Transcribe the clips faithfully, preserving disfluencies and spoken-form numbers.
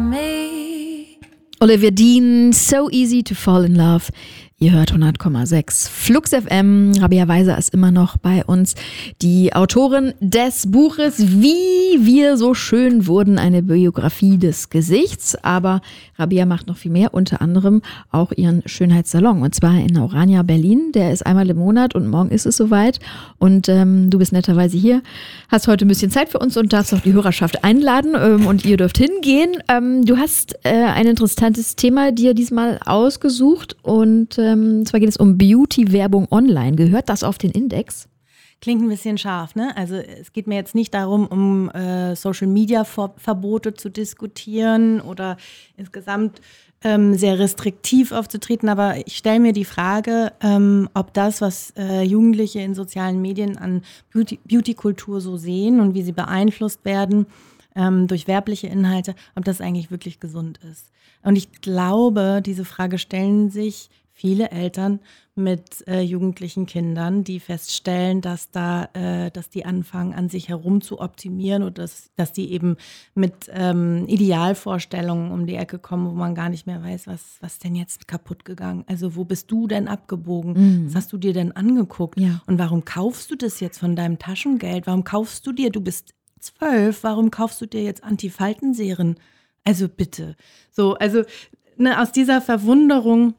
me. Olivia Dean, So Easy to Fall in Love. Ihr hört hundert Komma sechs Flux F M. Rabia Weiser ist immer noch bei uns. Die Autorin des Buches Wie wir so schön wurden, eine Biografie des Gesichts. Aber Rabia macht noch viel mehr, unter anderem auch ihren Schönheitssalon. Und zwar in Orania, Berlin. Der ist einmal im Monat und morgen ist es soweit. Und ähm, du bist netterweise hier, hast heute ein bisschen Zeit für uns und darfst auch die Hörerschaft einladen. Ähm, und ihr dürft hingehen. Ähm, du hast äh, ein interessantes Thema dir diesmal ausgesucht und äh, Und zwar geht es um Beauty-Werbung online. Gehört das auf den Index? Klingt ein bisschen scharf, ne? Also es geht mir jetzt nicht darum, um äh, Social-Media-Verbote zu diskutieren oder insgesamt ähm, sehr restriktiv aufzutreten, aber ich stelle mir die Frage, ähm, ob das, was äh, Jugendliche in sozialen Medien an Beauty- Beauty-Kultur so sehen und wie sie beeinflusst werden ähm, durch werbliche Inhalte, ob das eigentlich wirklich gesund ist. Und ich glaube, diese Frage stellen sich viele Eltern mit äh, jugendlichen Kindern, die feststellen, dass da, äh, dass die anfangen, an sich herum zu optimieren oder dass, dass die eben mit ähm, Idealvorstellungen um die Ecke kommen, wo man gar nicht mehr weiß, was, was ist denn jetzt kaputt gegangen? Also wo bist du denn abgebogen? Mhm. Was hast du dir denn angeguckt? Ja. Und warum kaufst du das jetzt von deinem Taschengeld? Warum kaufst du dir, du bist zwölf, warum kaufst du dir jetzt Antifaltenserien? Also bitte. So, also ne, aus dieser Verwunderung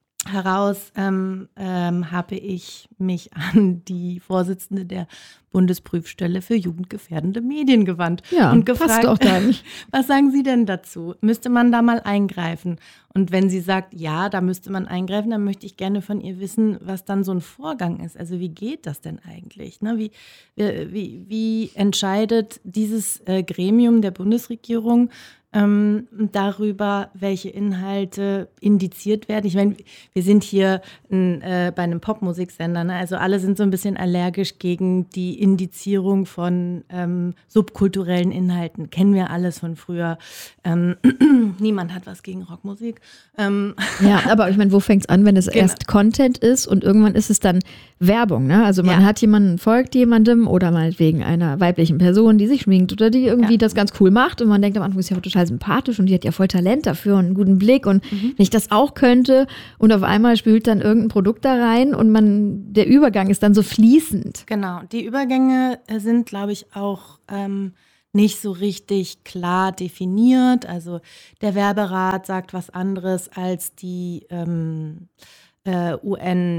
heraus ähm, ähm, habe ich mich an die Vorsitzende der Bundesprüfstelle für jugendgefährdende Medien gewandt ja, und gefragt, passt auch dann. Was sagen Sie denn dazu? Müsste man da mal eingreifen? Und wenn sie sagt, ja, da müsste man eingreifen, dann möchte ich gerne von ihr wissen, was dann so ein Vorgang ist. Also wie geht das denn eigentlich? Ne? Wie, wie, wie entscheidet dieses äh, Gremium der Bundesregierung ähm, darüber, welche Inhalte indiziert werden? Ich meine, wir sind hier n, äh, bei einem Popmusiksender, ne? Also alle sind so ein bisschen allergisch gegen die Indizierung von ähm, subkulturellen Inhalten. Kennen wir alles von früher. Ähm, niemand hat was gegen Rockmusik. Ähm. Ja, aber ich meine, wo fängt es an, wenn es genau. erst Content ist und irgendwann ist es dann Werbung, ne? Also man ja. hat jemanden, folgt jemandem oder meinetwegen einer weiblichen Person, die sich schminkt oder die irgendwie ja. das ganz cool macht und man denkt am Anfang, ist ja total sympathisch und die hat ja voll Talent dafür und einen guten Blick und mhm. wenn ich das auch könnte und auf einmal spült dann irgendein Produkt da rein und man, der Übergang ist dann so fließend. Genau, die Übergänge sind, glaube ich, auch ähm, nicht so richtig klar definiert. Also der Werberat sagt was anderes als die ähm, äh, U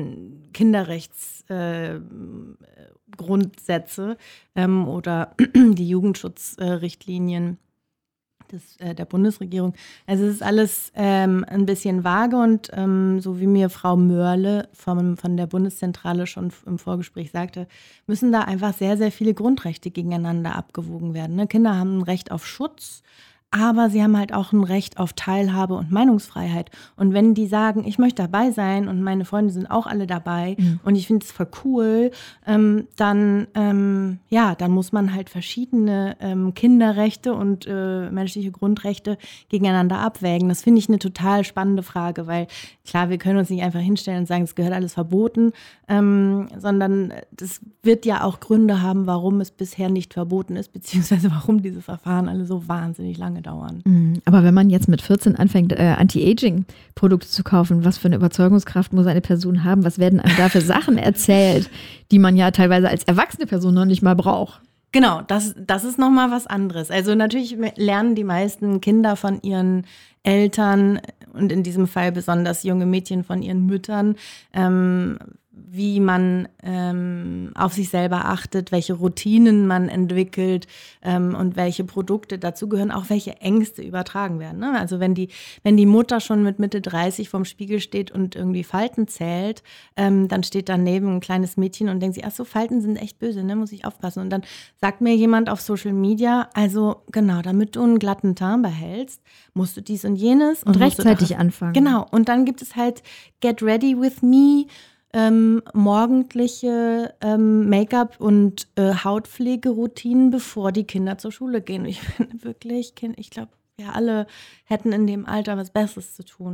N-Kinderrechtsgrundsätze äh, ähm, oder die Jugendschutzrichtlinien des, äh, der Bundesregierung. Also es ist alles ähm, ein bisschen vage und ähm, so wie mir Frau Mörle vom, von der Bundeszentrale schon im Vorgespräch sagte, müssen da einfach sehr, sehr viele Grundrechte gegeneinander abgewogen werden. Ne? Kinder haben ein Recht auf Schutz, aber sie haben halt auch ein Recht auf Teilhabe und Meinungsfreiheit. Und wenn die sagen, ich möchte dabei sein und meine Freunde sind auch alle dabei mhm. und ich finde es voll cool, ähm, dann, ähm, ja, dann muss man halt verschiedene ähm, Kinderrechte und äh, menschliche Grundrechte gegeneinander abwägen. Das finde ich eine total spannende Frage, weil klar, wir können uns nicht einfach hinstellen und sagen, es gehört alles verboten, ähm, sondern das wird ja auch Gründe haben, warum es bisher nicht verboten ist, beziehungsweise warum diese Verfahren alle so wahnsinnig lange dauern. Aber wenn man jetzt mit vierzehn anfängt, äh, Anti-Aging-Produkte zu kaufen, was für eine Überzeugungskraft muss eine Person haben? Was werden einem da für Sachen erzählt, die man ja teilweise als erwachsene Person noch nicht mal braucht? Genau, das, das ist nochmal was anderes. Also natürlich lernen die meisten Kinder von ihren Eltern und in diesem Fall besonders junge Mädchen von ihren Müttern, ähm, wie man ähm, auf sich selber achtet, welche Routinen man entwickelt ähm, und welche Produkte dazugehören, auch welche Ängste übertragen werden. Ne? Also wenn die, wenn die Mutter schon mit Mitte dreißig vorm Spiegel steht und irgendwie Falten zählt, ähm, dann steht daneben ein kleines Mädchen und denkt sich, ach so, Falten sind echt böse, ne? Muss ich aufpassen. Und dann sagt mir jemand auf Social Media, also genau, damit du einen glatten Teint behältst, musst du dies und jenes. Und, und rechtzeitig doch, anfangen. Genau, und dann gibt es halt Get Ready With Me, Ähm, morgendliche ähm, Make-up- und äh, Hautpflegeroutinen, bevor die Kinder zur Schule gehen. Ich finde wirklich, ich glaube, wir alle hätten in dem Alter was Besseres zu tun,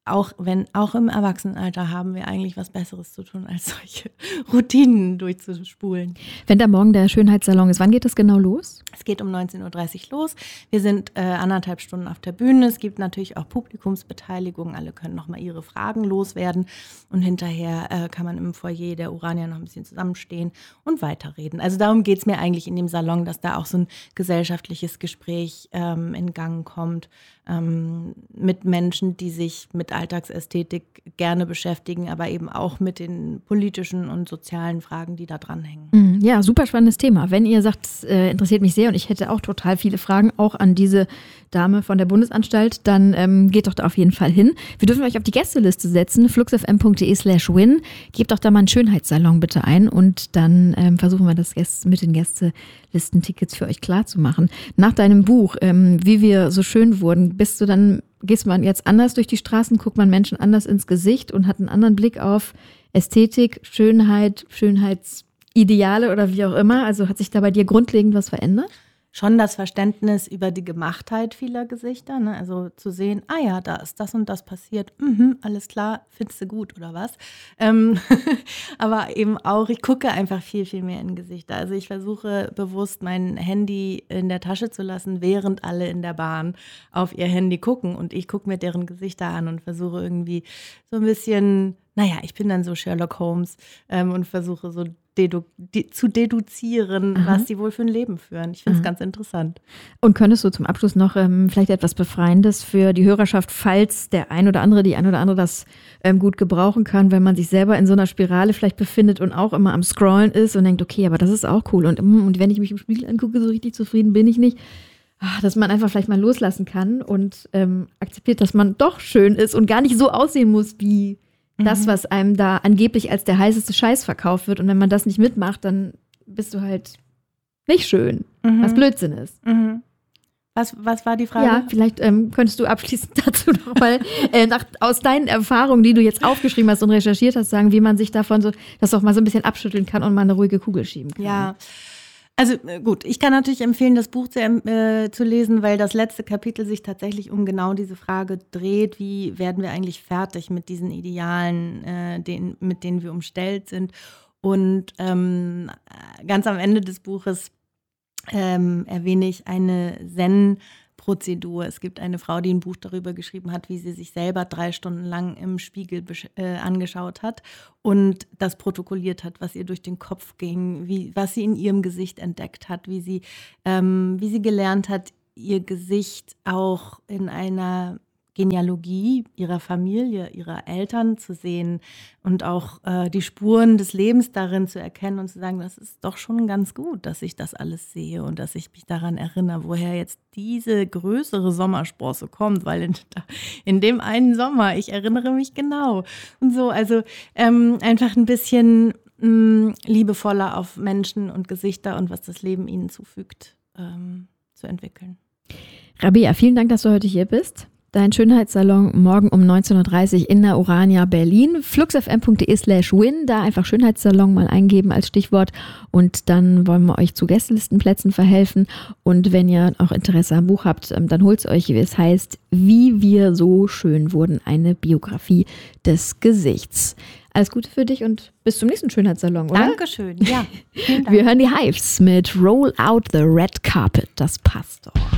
auch wenn, auch im Erwachsenenalter haben wir eigentlich was Besseres zu tun, als solche Routinen durchzuspulen. Wenn da morgen der Schönheitssalon ist, wann geht das genau los? Es geht um neunzehn Uhr dreißig los. Wir sind äh, anderthalb Stunden auf der Bühne. Es gibt natürlich auch Publikumsbeteiligung. Alle können nochmal ihre Fragen loswerden. Und hinterher äh, kann man im Foyer der Urania noch ein bisschen zusammenstehen und weiterreden. Also darum geht es mir eigentlich in dem Salon, dass da auch so ein gesellschaftliches Gespräch ähm, in Gang kommt ähm, mit Menschen, die sich mit Alltagsästhetik gerne beschäftigen, aber eben auch mit den politischen und sozialen Fragen, die da dranhängen. Ja, super spannendes Thema. Wenn ihr sagt, es äh, interessiert mich sehr und ich hätte auch total viele Fragen, auch an diese Dame von der Bundesanstalt, dann ähm, geht doch da auf jeden Fall hin. Wir dürfen euch auf die Gästeliste setzen, fluxfm.de slash win. Gebt doch da mal einen Schönheitssalon bitte ein und dann ähm, versuchen wir das Gäste, mit den Gästelistentickets für euch klar zu machen. Nach deinem Buch, ähm, Wie wir so schön wurden, bist du dann, gehst man jetzt anders durch die Straßen, guckt man Menschen anders ins Gesicht und hat einen anderen Blick auf Ästhetik, Schönheit, Schönheitsideale oder wie auch immer? Also hat sich da bei dir grundlegend was verändert? Schon das Verständnis über die Gemachtheit vieler Gesichter, ne? Also zu sehen, ah ja, da ist das und das passiert, mhm, alles klar, findest du gut oder was? Ähm, aber eben auch, ich gucke einfach viel, viel mehr in Gesichter. Also ich versuche bewusst mein Handy in der Tasche zu lassen, während alle in der Bahn auf ihr Handy gucken und ich gucke mir deren Gesichter an und versuche irgendwie so ein bisschen, naja, ich bin dann so Sherlock Holmes ähm, und versuche so Dedu- de- zu deduzieren, Aha. was die wohl für ein Leben führen. Ich finde es ganz interessant. Und könntest du zum Abschluss noch ähm, vielleicht etwas Befreiendes für die Hörerschaft, falls der ein oder andere, die ein oder andere das ähm, gut gebrauchen kann, wenn man sich selber in so einer Spirale vielleicht befindet und auch immer am Scrollen ist und denkt, okay, aber das ist auch cool. Und, und wenn ich mich im Spiegel angucke, so richtig zufrieden bin ich nicht. Ach, dass man einfach vielleicht mal loslassen kann und ähm, akzeptiert, dass man doch schön ist und gar nicht so aussehen muss wie das, was einem da angeblich als der heißeste Scheiß verkauft wird. Und wenn man das nicht mitmacht, dann bist du halt nicht schön, mhm. was Blödsinn ist. Mhm. Was, was war die Frage? Ja, vielleicht ähm, könntest du abschließend dazu nochmal äh, nach, aus deinen Erfahrungen, die du jetzt aufgeschrieben hast und recherchiert hast, sagen, wie man sich davon so, das auch mal so ein bisschen abschütteln kann und mal eine ruhige Kugel schieben kann. Ja, also gut, ich kann natürlich empfehlen, das Buch zu, äh, zu lesen, weil das letzte Kapitel sich tatsächlich um genau diese Frage dreht, wie werden wir eigentlich fertig mit diesen Idealen, äh, den, mit denen wir umstellt sind. Und ähm, ganz am Ende des Buches ähm, erwähne ich eine Zen-Prozedur. Es gibt eine Frau, die ein Buch darüber geschrieben hat, wie sie sich selber drei Stunden lang im Spiegel besch- äh, angeschaut hat und das protokolliert hat, was ihr durch den Kopf ging, wie, was sie in ihrem Gesicht entdeckt hat, wie sie, ähm, wie sie gelernt hat, ihr Gesicht auch in einer Genealogie ihrer Familie, ihrer Eltern zu sehen und auch äh, die Spuren des Lebens darin zu erkennen und zu sagen, das ist doch schon ganz gut, dass ich das alles sehe und dass ich mich daran erinnere, woher jetzt diese größere Sommersprosse kommt, weil in, in dem einen Sommer, ich erinnere mich genau und so, also ähm, einfach ein bisschen mh, liebevoller auf Menschen und Gesichter und was das Leben ihnen zufügt, ähm, zu entwickeln. Rabea, vielen Dank, dass du heute hier bist. Dein Schönheitssalon morgen um neunzehn Uhr dreißig in der Urania Berlin. fluxfm.de slash win, da einfach Schönheitssalon mal eingeben als Stichwort und dann wollen wir euch zu Gästelistenplätzen verhelfen. Und wenn ihr auch Interesse am Buch habt, dann holt es euch, wie es heißt, Wie wir so schön wurden, eine Biografie des Gesichts. Alles Gute für dich und bis zum nächsten Schönheitssalon, oder? Dankeschön, ja. Vielen Dank. Wir hören die Hives mit Roll Out the Red Carpet. Das passt doch.